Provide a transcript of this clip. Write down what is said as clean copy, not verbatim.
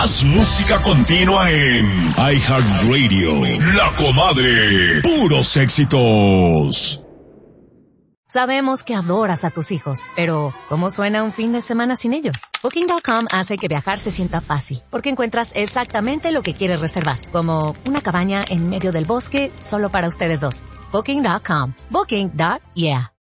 Más música continua en iHeartRadio. La Comadre. Puros éxitos. Sabemos que adoras a tus hijos, pero ¿cómo suena un fin de semana sin ellos? Booking.com hace que viajar se sienta fácil, porque encuentras exactamente lo que quieres reservar, como una cabaña en medio del bosque solo para ustedes dos. Booking.com. Booking.yeah.